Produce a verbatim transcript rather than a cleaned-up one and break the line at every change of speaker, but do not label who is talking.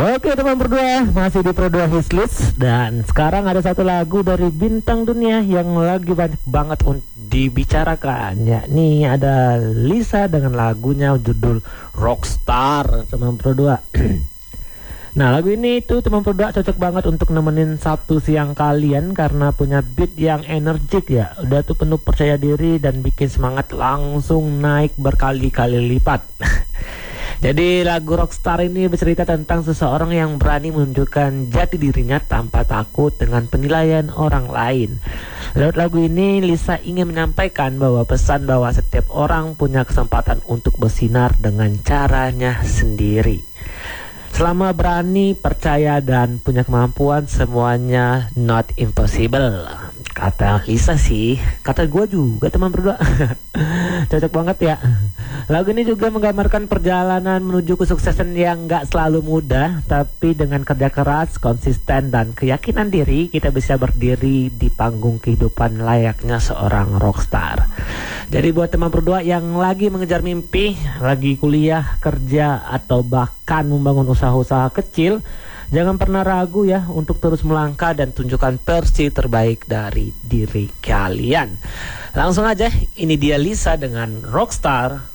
Oke teman berdua, masih di Pro dua Wishlist. Dan sekarang ada satu lagu dari bintang dunia yang lagi banyak banget untuk dibicarakan, yakni ada Lisa dengan lagunya judul Rockstar, teman Pro dua. Nah, lagu ini tuh teman Pro dua cocok banget untuk nemenin Sabtu siang kalian karena punya beat yang energik ya. Udah tuh penuh percaya diri dan bikin semangat langsung naik berkali-kali lipat. Jadi lagu Rockstar ini bercerita tentang seseorang yang berani menunjukkan jati dirinya tanpa takut dengan penilaian orang lain. Lewat lagu ini Lisa ingin menyampaikan bahwa pesan bahwa setiap orang punya kesempatan untuk bersinar dengan caranya sendiri. Selama berani, percaya, dan punya kemampuan, semuanya not impossible. Kata Lisa sih, kata gue juga teman berdua. Cocok banget ya. Lagu ini juga menggambarkan perjalanan menuju kesuksesan yang gak selalu mudah, tapi dengan kerja keras, konsisten, dan keyakinan diri, kita bisa berdiri di panggung kehidupan layaknya seorang rockstar. Jadi buat teman berdua yang lagi mengejar mimpi, lagi kuliah, kerja, atau bahkan membangun usaha-usaha kecil, jangan pernah ragu ya untuk terus melangkah dan tunjukkan versi terbaik dari diri kalian. Langsung aja, ini dia Lisa dengan Rockstar.